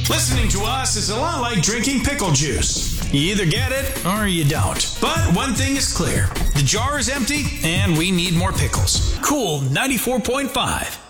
Listening to us is a lot like drinking pickle juice. You either get it or you don't. But one thing is clear. The jar is empty and we need more pickles. Cool 94.5.